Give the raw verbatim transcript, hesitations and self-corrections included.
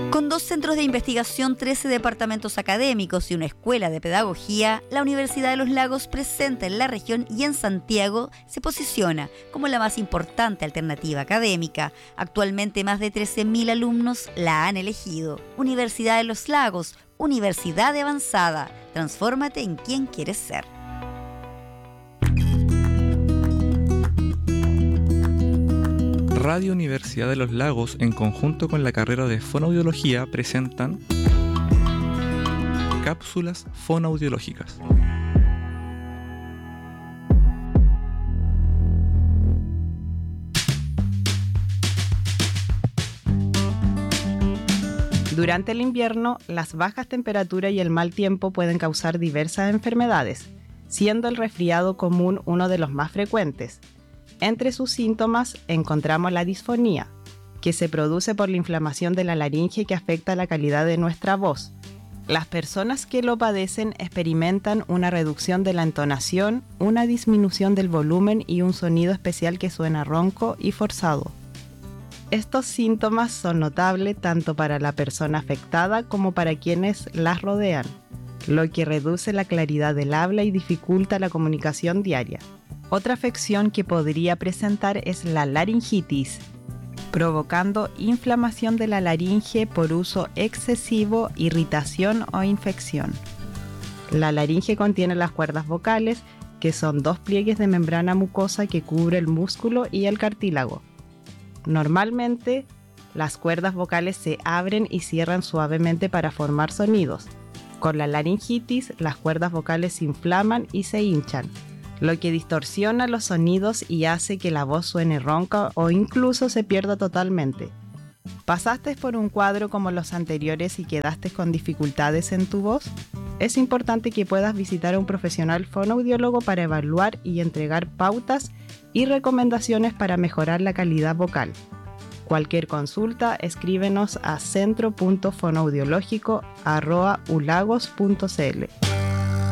Con dos centros de investigación, trece departamentos académicos y una escuela de pedagogía, la Universidad de los Lagos, presente en la región y en Santiago, se posiciona como la más importante alternativa académica. Actualmente más de trece mil alumnos la han elegido. Universidad de los Lagos, universidad de avanzada. Transfórmate en quien quieres ser. Radio Universidad de los Lagos, en conjunto con la carrera de Fonoaudiología, presentan Cápsulas Fonoaudiológicas. Durante el invierno, las bajas temperaturas y el mal tiempo pueden causar diversas enfermedades, siendo el resfriado común uno de los más frecuentes. Entre sus síntomas encontramos la disfonía, que se produce por la inflamación de la laringe que afecta la calidad de nuestra voz. Las personas que lo padecen experimentan una reducción de la entonación, una disminución del volumen y un sonido especial que suena ronco y forzado. Estos síntomas son notables tanto para la persona afectada como para quienes las rodean, lo que reduce la claridad del habla y dificulta la comunicación diaria. Otra afección que podría presentar es la laringitis, provocando inflamación de la laringe por uso excesivo, irritación o infección. La laringe contiene las cuerdas vocales, que son dos pliegues de membrana mucosa que cubre el músculo y el cartílago. Normalmente, las cuerdas vocales se abren y cierran suavemente para formar sonidos. Con la laringitis, las cuerdas vocales se inflaman y se hinchan, lo que distorsiona los sonidos y hace que la voz suene ronca o incluso se pierda totalmente. ¿Pasaste por un cuadro como los anteriores y quedaste con dificultades en tu voz? Es importante que puedas visitar a un profesional fonoaudiólogo para evaluar y entregar pautas y recomendaciones para mejorar la calidad vocal. Cualquier consulta, escríbenos a centro punto fonoaudiológico arroba ulagos punto c l.